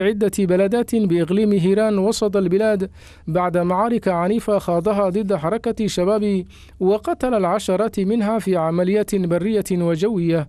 عدة بلدات بإقليم هيران وسط البلاد بعد معارك عنيفة خاضها ضد حركة شباب وقتل العشرات منها في عمليات برية وجوية.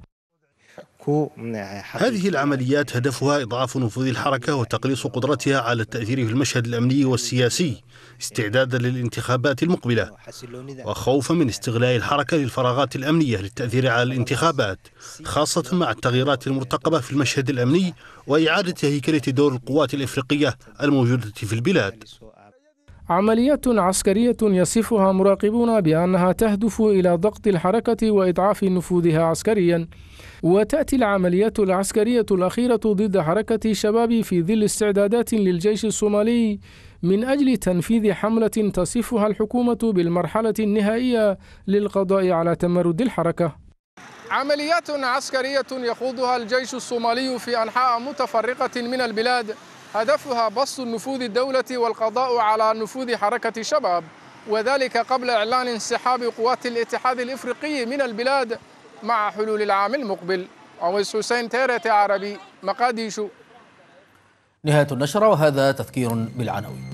هذه العمليات هدفها إضعاف نفوذ الحركة وتقليص قدرتها على التأثير في المشهد الأمني والسياسي استعدادا للانتخابات المقبلة، وخوفا من استغلال الحركة للفراغات الأمنية للتأثير على الانتخابات، خاصة مع التغييرات المرتقبة في المشهد الأمني وإعادة هيكلة دور القوات الإفريقية الموجودة في البلاد. عمليات عسكرية يصفها مراقبون بأنها تهدف إلى ضغط الحركة وإضعاف نفوذها عسكريا، وتأتي العمليات العسكرية الأخيرة ضد حركة شباب في ظل استعدادات للجيش الصومالي من أجل تنفيذ حملة تصفها الحكومة بالمرحلة النهائية للقضاء على تمرد الحركة. عمليات عسكرية يخوضها الجيش الصومالي في أنحاء متفرقة من البلاد هدفها بسط نفوذ الدولة والقضاء على نفوذ حركة شباب، وذلك قبل إعلان انسحاب قوات الاتحاد الإفريقي من البلاد مع حلول العام المقبل. عويس حسين، TRT عربي، مقاديشو. نهاية النشرة، وهذا تذكير بالعناوين.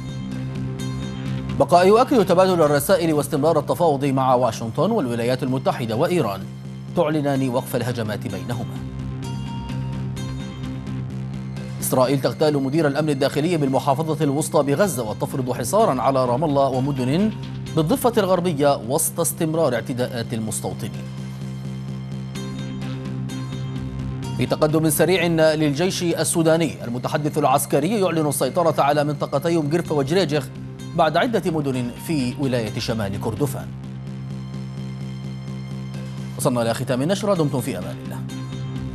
بقى يؤكد تبادل الرسائل واستمرار التفاوض مع واشنطن والولايات المتحدة وإيران تعلنان وقف الهجمات بينهما. إسرائيل تغتال مدير الأمن الداخلي بالمحافظة الوسطى بغزة وتفرض حصارا على رام الله ومدن بالضفة الغربية وسط استمرار اعتداءات المستوطنين. في تقدم سريع للجيش السوداني، المتحدث العسكري يعلن السيطرة على منطقتي مجرفة وجريجخ بعد عدة مدن في ولاية شمال كردفان. وصلنا إلى ختام النشرة، دمتم في أمان الله.